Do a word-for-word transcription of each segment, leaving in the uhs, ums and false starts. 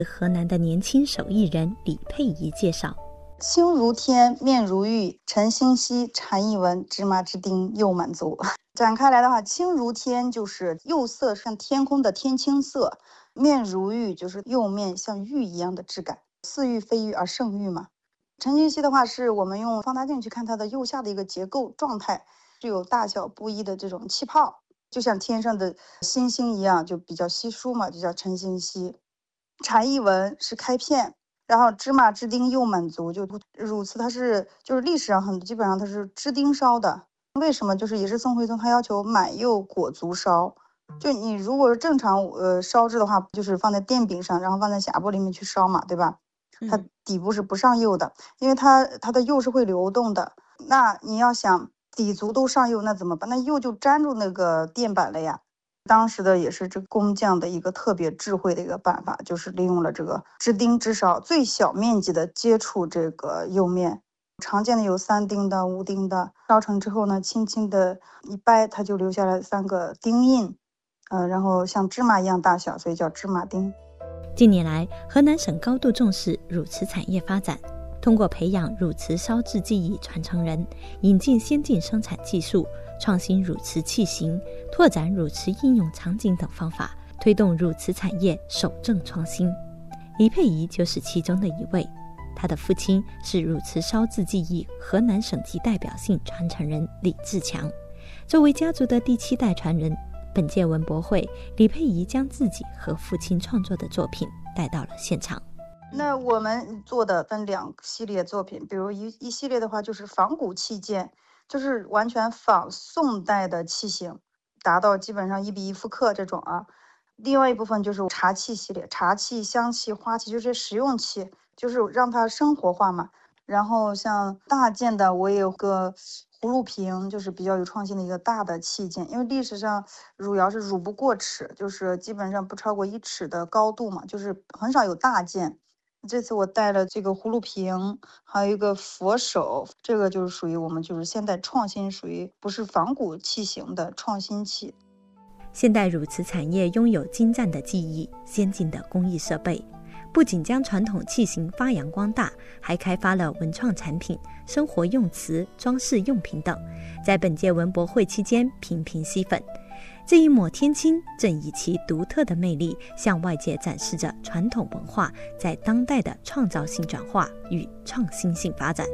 河南的年轻手艺人李佩仪介绍： 清如天，面如玉，陈星稀，茶艺文，芝麻之丁又满足。展开来的话，清如天就是釉色像天空的天青色，面如玉就是釉面像玉一样的质感，似玉非玉而胜玉嘛。陈星稀的话是我们用放大镜去看它的釉下的一个结构状态，具有大小不一的这种气泡，就像天上的星星一样，就比较稀疏嘛，就叫陈星稀。茶艺文是开片，然后芝麻之丁又满足，就汝瓷它是就是历史上很基本上它是支丁烧的，为什么？就是也是宋徽宗他要求满釉裹足烧，就你如果是正常呃烧制的话，就是放在电饼上，然后放在匣钵里面去烧嘛，对吧？它底部是不上釉的，因为它它的釉是会流动的，那你要想底足都上釉，那怎么办？那釉就粘住那个垫板了呀。当时的也是这工匠的一个特别智慧的一个办法，就是利用了这个支丁支烧，最小面积的接触这个釉面。常见的有三丁的、五丁的，烧成之后呢，轻轻的一掰，它就留下来三个丁印，呃，然后像芝麻一样大小，所以叫芝麻丁。 近年来，河南省高度重视汝瓷产业发展，通过培养汝瓷烧制技艺传承人，引进先进生产技术，创新汝瓷器型，拓展汝瓷应用场景等方法，推动汝瓷产业守正创新。李佩仪就是其中的一位，他的父亲是汝瓷烧制技艺河南省级代表性传承人李志强。作为家族的第七代传人，本届文博会，李佩仪将自己和父亲创作的作品带到了现场。 那我们做的分两系列作品，比如一一系列的话就是仿古器件，就是完全仿宋代的器型，达到基本上一比一复刻这种啊。另外一部分就是茶器系列，茶器、香器、花器，就是实用器，就是让它生活化嘛。然后像大件的，我也有个葫芦瓶，就是比较有创新的一个大的器件，因为历史上汝窑是汝不过尺，就是基本上不超过一尺的高度嘛，就是很少有大件。这次我带了这个葫芦瓶，还有一个佛手，这个就是属于我们就是现代创新，属于不是仿古器型的创新器。 现代汝瓷产业拥有精湛的技艺、先进的工艺设备，不仅将传统器型发扬光大，还开发了文创产品、生活用瓷、装饰用品等，在本届文博会期间频频吸粉。这一抹天青正以其独特的魅力向外界展示着传统文化在当代的创造性转化与创新性发展。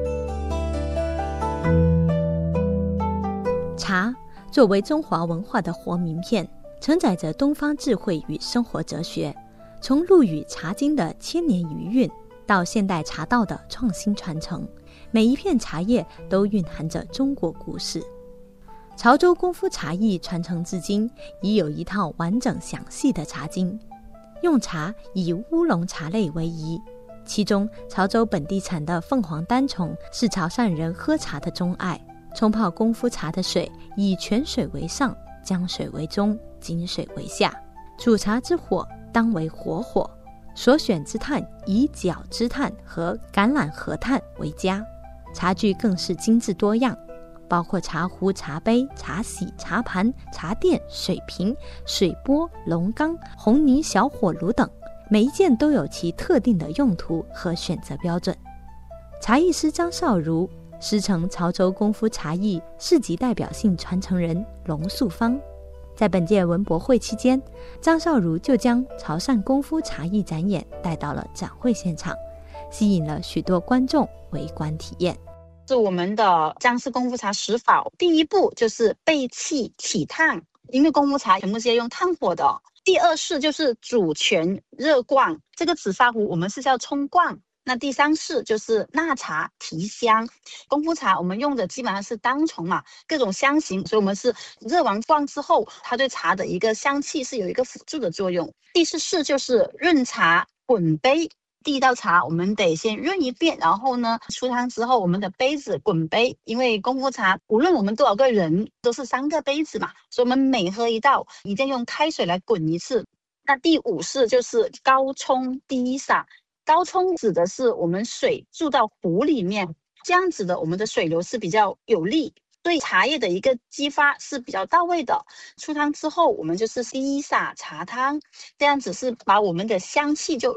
茶作为中华文化的活名片，承载着东方智慧与生活哲学，从陆羽《茶经》的千年余韵到现代茶道的创新传承，每一片茶叶都蕴含着中国故事。潮州功夫茶艺传承至今，已有一套完整详细的茶经，用茶以乌龙茶类为宜，其中潮州本地产的凤凰单丛是潮汕人喝茶的钟爱。冲泡功夫茶的水以泉水为上，江水为中，井水为下，煮茶之火当为活火，所选之炭以角之炭和橄榄核炭为佳。茶具更是精致多样，包括茶壶、茶杯、茶洗、茶盘、茶垫、水瓶、水钵、龙缸、红泥小火炉等，每一件都有其特定的用途和选择标准。茶艺师张少如师承潮州功夫茶艺市级代表性传承人龙素芳，在本届文博会期间，张少如就将潮汕功夫茶艺展演带到了展会现场，吸引了许多观众围观体验。 是我们的江式功夫茶十法，第一步就是备气起炭，因为功夫茶全部是要用炭火的。第二式就是煮泉热灌，这个紫砂壶我们是叫冲灌。那第三式就是纳茶提香，功夫茶我们用的基本上是单丛嘛，各种香型，所以我们是热完灌之后，它对茶的一个香气是有一个辅助的作用。第四式就是润茶滚杯，第一道茶我们得先润一遍，然后呢出汤之后我们的杯子滚杯，因为功夫茶无论我们多少个人都是三个杯子嘛，所以我们每喝一道一定用开水来滚一次。那第五式就是高冲低洒，高冲指的是我们水注到壶里面，这样子的我们的水流是比较有力， 对茶叶的一个激发是比较到位的。出汤之后，我们就是滴洒茶汤，这样子是把我们的香气就